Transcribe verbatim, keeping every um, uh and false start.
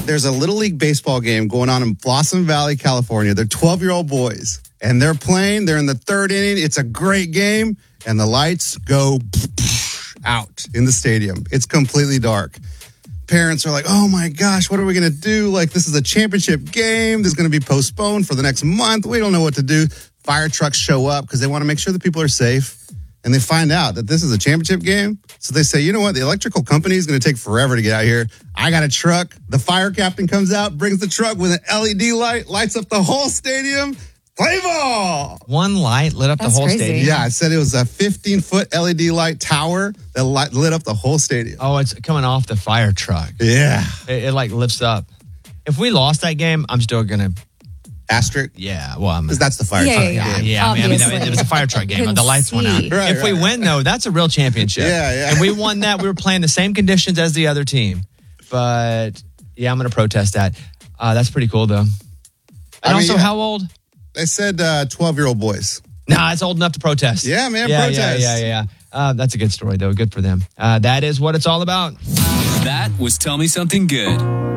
there's a Little League baseball game going on in Blossom Valley, California. They're twelve-year-old boys, and they're playing. They're in the third inning. It's a great game, and the lights go out in the stadium. It's completely dark. Parents are like, oh, my gosh, what are we going to do? Like, this is a championship game. This is going to be postponed for the next month. We don't know what to do. Fire trucks show up because they want to make sure that people are safe. And they find out that this is a championship game. So they say, you know what? The electrical company is going to take forever to get out here. I got a truck. The fire captain comes out, brings the truck with an L E D light, lights up the whole stadium. Play ball! One light lit up That's the whole crazy. stadium? Yeah, I said it was a fifteen-foot L E D light tower that light, lit up the whole stadium. Oh, it's coming off the fire truck. Yeah. It, it like lifts up. If we lost that game, I'm still going to... Asterisk? Yeah, well, I'm... Because that's the fire Yeah, truck yeah, yeah. game. Yeah, I mean, I mean, Obviously. it was a fire truck game. Couldn't The lights went out. see. Right, if we right. win, though, that's a real championship. Yeah, yeah. And we won that. We were playing the same conditions as the other team. But, yeah, I'm going to protest that. Uh, that's pretty cool, though. And I mean, also, yeah. how old? They said uh, twelve-year-old boys. Nah, it's old enough to protest. Yeah, man, yeah, protest. Yeah, yeah, yeah. Uh, that's a good story, though. Good for them. Uh, that is what it's all about. That was Tell Me Something Good.